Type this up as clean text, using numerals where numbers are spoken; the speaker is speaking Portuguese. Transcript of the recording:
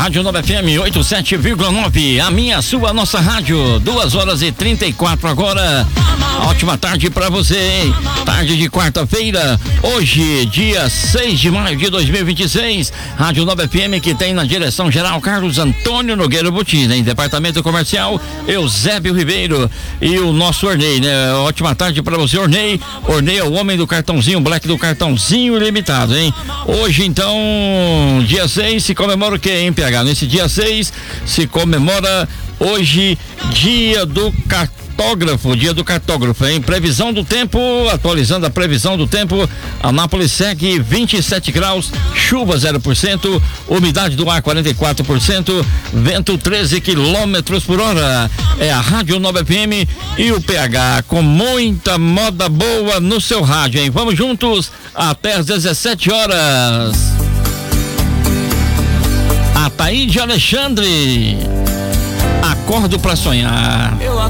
Rádio Nova FM 87,9. A minha, sua, nossa rádio. 2h34 agora. Ótima tarde pra você, hein? Tarde de quarta-feira. Hoje, dia 6 de maio de 2026. Rádio Nova FM, que tem na direção geral Carlos Antônio Nogueira Botina, em departamento comercial Eusébio Ribeiro e o nosso Ornei, né? Ótima tarde pra você, Ornei. Ornei é o homem do cartãozinho Black, do cartãozinho ilimitado, hein? Hoje, então, dia 6, se comemora o que, hein, PH? Nesse dia 6 se comemora hoje dia do cartógrafo, hein? Previsão do tempo, atualizando a previsão do tempo, Anápolis segue 27 graus, chuva 0%, umidade do ar 44%, vento 13 quilômetros por hora. É a Rádio Nova FM e o PH com muita moda boa no seu rádio, hein? Vamos juntos até às 17 horas. Ataíde Alexandre, acordo pra sonhar.